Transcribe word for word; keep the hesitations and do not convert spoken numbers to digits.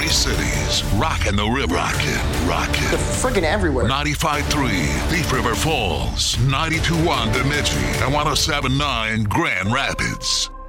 Tri-Cities, rockin' the river. Rockin', rockin'. They're friggin' everywhere. ninety-five point three Thief River Falls, ninety-two point one Bemidji, and one oh seven point nine Grand Rapids.